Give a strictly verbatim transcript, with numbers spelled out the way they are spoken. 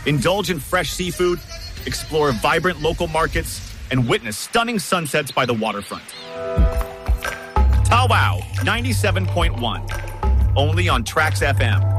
Indulge in fresh seafood, explore vibrant local markets, and witness stunning sunsets by the waterfront. Tawow ninety-seven point one, only on Trax F M.